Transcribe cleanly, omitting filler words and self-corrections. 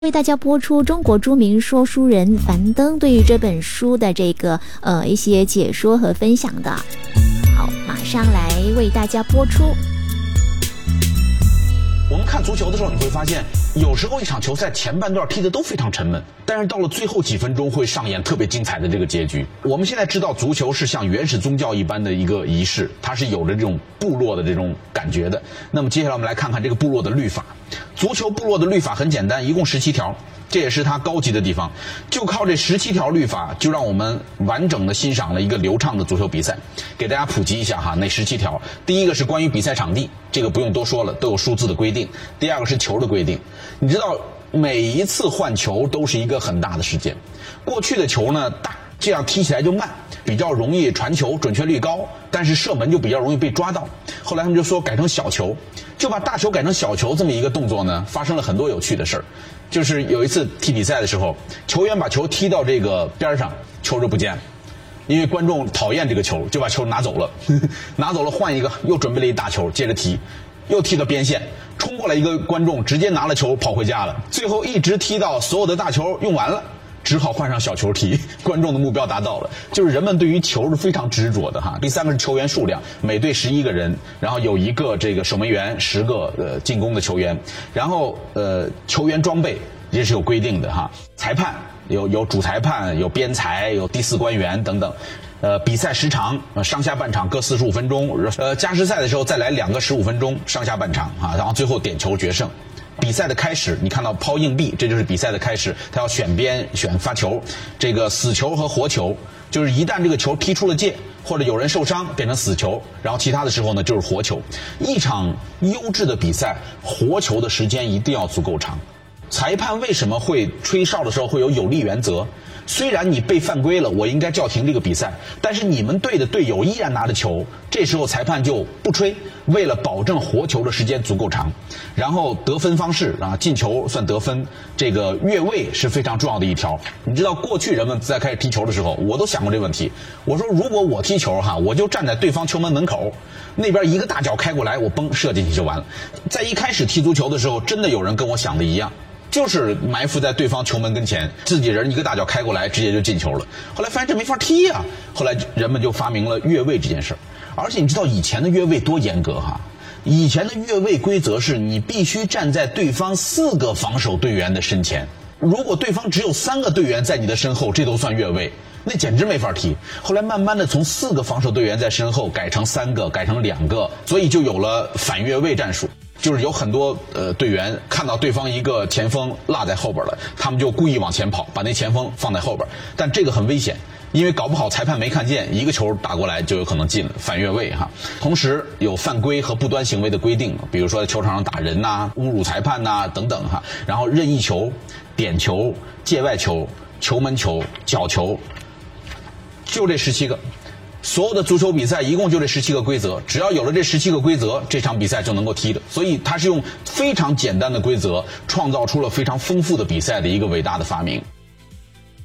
为大家播出中国著名说书人樊登对于这本书的这个一些解说和分享的。好，马上来为大家播出。 我们看足球的时候，你会发现，有时候一场球赛前半段踢得都非常沉闷，但是到了最后几分钟会上演特别精彩的这个结局。我们现在知道，足球是像原始宗教一般的一个仪式，它是有着这种部落的这种感觉的。那么接下来我们来看看这个部落的律法。足球部落的律法很简单，一共17条，这也是它高级的地方。就靠这17条律法，就让我们完整的欣赏了一个流畅的足球比赛。给大家普及一下哈，那17条，第一个是关于比赛场地，这个不用多说了，都有数字的规定。第二个是球的规定，你知道每一次换球都是一个很大的事件。过去的球呢大，这样踢起来就慢，比较容易传球，准确率高，但是射门就比较容易被抓到。后来他们就说改成小球，就把大球改成小球，这么一个动作呢，发生了很多有趣的事儿。就是有一次踢比赛的时候，球员把球踢到这个边上，球就不见了，因为观众讨厌这个球，就把球拿走了，拿走了换一个，又准备了一大球，接着踢，又踢到边线，冲过来一个观众直接拿了球跑回家了，最后一直踢到所有的大球用完了，只好换上小球踢，观众的目标达到了。就是人们对于球是非常执着的哈。第三个是球员数量，每队11个人，然后有一个这个守门员，10个进攻的球员，然后球员装备也是有规定的哈。裁判有主裁判，有边裁，有第4官员等等。比赛时长上下半场各45分钟，加时赛的时候再来2个15分钟上下半场啊，然后最后点球决胜。比赛的开始，你看到抛硬币，这就是比赛的开始，他要选边选发球，这个死球和活球，就是一旦这个球踢出了界或者有人受伤变成死球，然后其他的时候呢就是活球。一场优质的比赛，活球的时间一定要足够长。裁判为什么会吹哨的时候会有利原则？虽然你被犯规了，我应该叫停这个比赛，但是你们队的队友依然拿着球，这时候裁判就不吹，为了保证活球的时间足够长。然后得分方式啊，进球算得分，这个越位是非常重要的一条。你知道过去人们在开始踢球的时候，我都想过这个问题。我说如果我踢球哈，我就站在对方球门门口，那边一个大脚开过来，我嘣射进去就完了。在一开始踢足球的时候，真的有人跟我想的一样。就是埋伏在对方球门跟前，自己人一个大脚开过来，直接就进球了。后来发现这没法踢啊，后来人们就发明了越位这件事儿。而且你知道以前的越位多严格哈？以前的越位规则是你必须站在对方4个防守队员的身前，如果对方只有3个队员在你的身后，这都算越位，那简直没法踢。后来慢慢的从4个防守队员在身后改成3个，改成2个，所以就有了反越位战术。就是有很多队员看到对方一个前锋落在后边了，他们就故意往前跑，把那前锋放在后边。但这个很危险，因为搞不好裁判没看见，一个球打过来就有可能进了，反越位哈。同时有犯规和不端行为的规定，比如说在球场上打人呐、侮辱裁判呐等等哈。然后任意球、点球、界外球、球门球、角球，就这17个。所有的足球比赛一共就这17个规则，只要有了这17个规则，这场比赛就能够踢的。所以它是用非常简单的规则创造出了非常丰富的比赛的一个伟大的发明。